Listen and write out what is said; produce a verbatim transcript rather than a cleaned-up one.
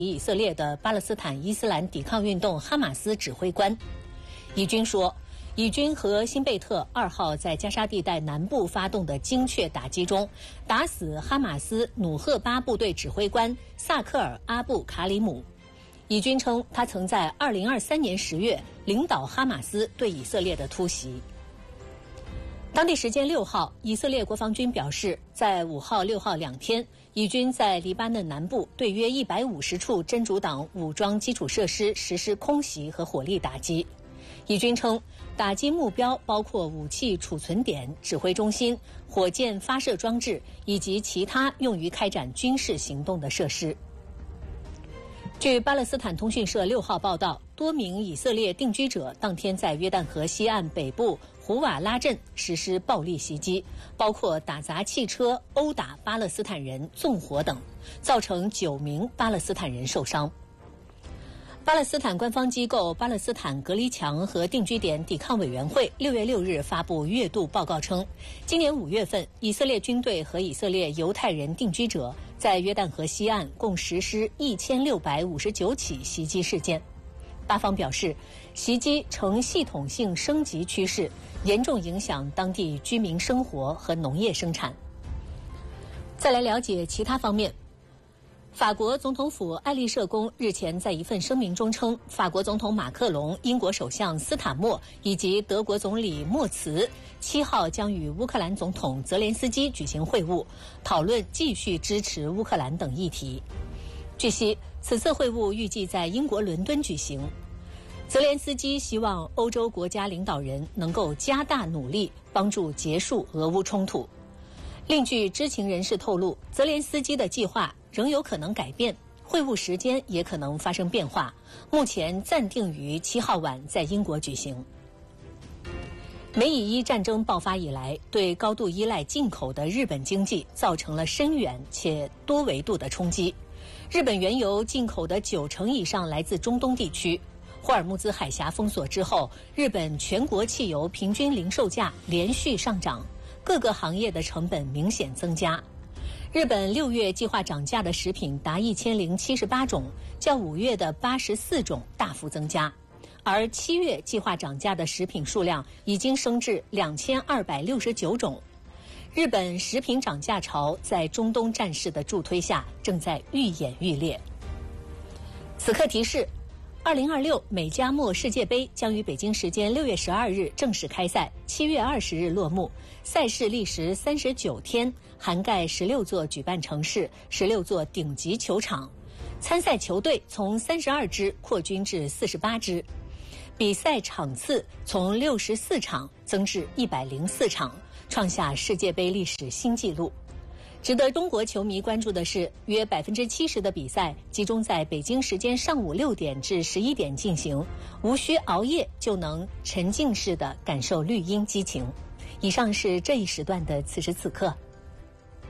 以色列的巴勒斯坦伊斯兰抵抗运动哈马斯指挥官。以军说，以军和辛贝特二号在加沙地带南部发动的精确打击中，打死哈马斯努赫巴部队指挥官萨克尔·阿布卡里姆。以军称，他曾在二零二三年十月领导哈马斯对以色列的突袭。当地时间六号，以色列国防军表示，在五号、六号两天，以军在黎巴嫩南部对约一百五十处真主党武装基础设施实施空袭和火力打击。以军称，打击目标包括武器储存点、指挥中心、火箭发射装置以及其他用于开展军事行动的设施。据巴勒斯坦通讯社六号报道，多名以色列定居者当天在约旦河西岸北部胡瓦拉镇实施暴力袭击，包括打砸汽车、殴打巴勒斯坦人、纵火等，造成九名巴勒斯坦人受伤。巴勒斯坦官方机构巴勒斯坦隔离墙和定居点抵抗委员会六月六日发布月度报告称，今年五月份，以色列军队和以色列犹太人定居者在约旦河西岸共实施一千六百五十九起袭击事件。巴方表示，袭击呈系统性升级趋势，严重影响当地居民生活和农业生产。再来了解其他方面。法国总统府爱丽舍宫日前在一份声明中称，法国总统马克龙、英国首相斯塔默以及德国总理默茨七号将与乌克兰总统泽连斯基举行会晤，讨论继续支持乌克兰等议题。据悉，此次会晤预计在英国伦敦举行。泽连斯基希望欧洲国家领导人能够加大努力，帮助结束俄乌冲突。另据知情人士透露，泽连斯基的计划仍有可能改变，会晤时间也可能发生变化，目前暂定于七号晚在英国举行。美以伊战争爆发以来，对高度依赖进口的日本经济造成了深远且多维度的冲击。日本原油进口的九成以上来自中东地区。霍尔木兹海峡封锁之后，日本全国汽油平均零售价连续上涨，各个行业的成本明显增加。日本六月计划涨价的食品达一千零七十八种，较五月的八十四种大幅增加，而七月计划涨价的食品数量已经升至两千二百六十九种。日本食品涨价潮在中东战事的助推下，正在愈演愈烈。此刻提示，二零二六美加墨世界杯将于北京时间六月十二日正式开赛，七月二十日落幕。赛事历时三十九天，涵盖十六座举办城市、十六座顶级球场。参赛球队从三十二支扩军至四十八支，比赛场次从六十四场增至一百零四场，创下世界杯历史新纪录。值得中国球迷关注的是，约百分之七十的比赛集中在北京时间上午六点至十一点进行，无需熬夜就能沉浸式的感受绿茵激情。以上是这一时段的此时此刻。